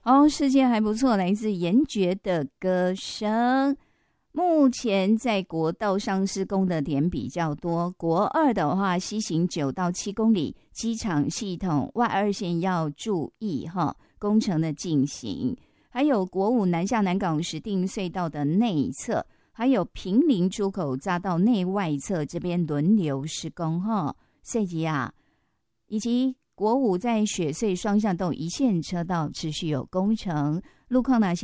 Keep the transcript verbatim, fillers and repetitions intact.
哦，世界还不错，来自严爵的歌声。目前在国道上施工的点比较多，国二的话西行九到七公里，机场系统外二线要注意哈，工程的进行。还有国五南下南港石碇隧道的内侧，还有平林出口匝道内外侧这边轮流施工哈，设计啊，以及国五在雪隧双向都一线车道持续有工程，路况哪些